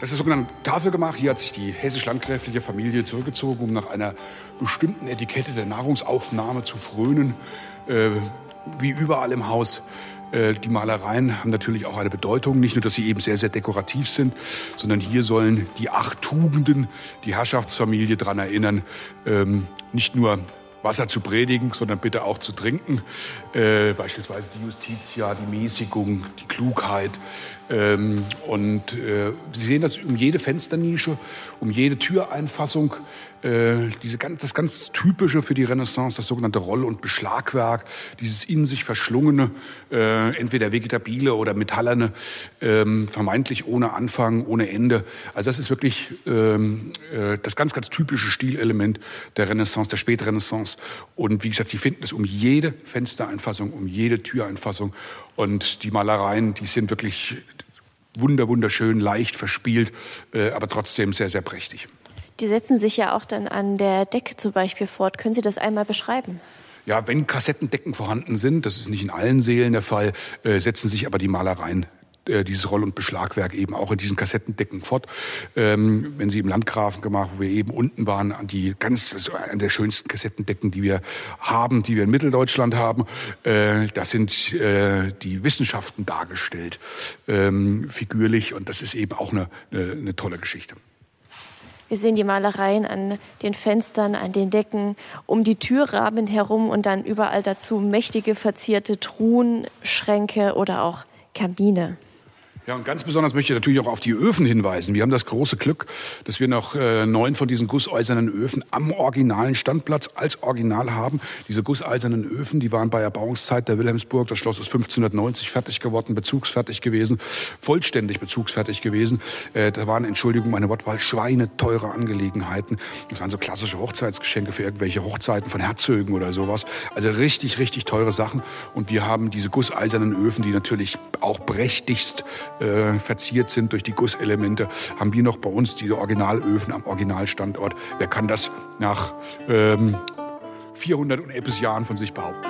Das ist das sogenannte Tafelgemach. Hier hat sich die hessisch-landgräfliche Familie zurückgezogen, um nach einer bestimmten Etikette der Nahrungsaufnahme zu frönen. Wie überall im Haus. Die Malereien haben natürlich auch eine Bedeutung. Nicht nur, dass sie eben sehr, sehr dekorativ sind, sondern hier sollen die 8 Tugenden die Herrschaftsfamilie daran erinnern, nicht nur Wasser zu predigen, sondern bitte auch zu trinken. Beispielsweise die Justitia, die Mäßigung, die Klugheit. Sie sehen das um jede Fensternische, um jede Türeinfassung. Das ganz Typische für die Renaissance, das sogenannte Roll- und Beschlagwerk, dieses in sich verschlungene, entweder vegetabile oder metallerne, vermeintlich ohne Anfang, ohne Ende. Also das ist wirklich das ganz typische Stilelement der Renaissance, der Spätrenaissance. Und wie gesagt, Sie finden es um jede Fenstereinfassung, um jede Türeinfassung. Und die Malereien, die sind wirklich wunderschön, leicht verspielt, aber trotzdem sehr, sehr prächtig. Die setzen sich ja auch dann an der Decke zum Beispiel fort. Können Sie das einmal beschreiben? Ja, wenn Kassettendecken vorhanden sind, das ist nicht in allen Sälen der Fall, setzen sich aber die Malereien, dieses Roll- und Beschlagwerk eben auch in diesen Kassettendecken fort. Wenn Sie im Landgrafengemach, wo wir eben unten waren, an eine der schönsten Kassettendecken, die wir haben, die wir in Mitteldeutschland haben, da sind die Wissenschaften dargestellt, figürlich, und das ist eben auch eine tolle Geschichte. Wir sehen die Malereien an den Fenstern, an den Decken, um die Türrahmen herum und dann überall dazu mächtige verzierte Truhen, Schränke oder auch Kamine. Ja, und ganz besonders möchte ich natürlich auch auf die Öfen hinweisen. Wir haben das große Glück, dass wir noch 9 von diesen gusseisernen Öfen am originalen Standplatz als Original haben. Diese gusseisernen Öfen, die waren bei Erbauungszeit der Wilhelmsburg, das Schloss ist 1590 fertig geworden, bezugsfertig gewesen, vollständig bezugsfertig gewesen. Da waren, Entschuldigung, meine Wortwahl, schweineteure Angelegenheiten. Das waren so klassische Hochzeitsgeschenke für irgendwelche Hochzeiten von Herzögen oder sowas. Also richtig teure Sachen. Und wir haben diese gusseisernen Öfen, die natürlich auch prächtigst verziert sind durch die Gusselemente, haben wir noch bei uns diese Originalöfen am Originalstandort. Wer kann das nach 400 und etwas Jahren von sich behaupten?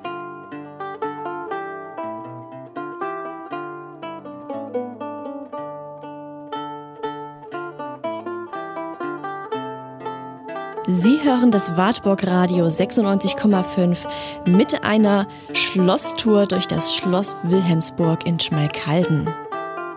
Sie hören das Wartburg Radio 96,5 mit einer Schlosstour durch das Schloss Wilhelmsburg in Schmalkalden.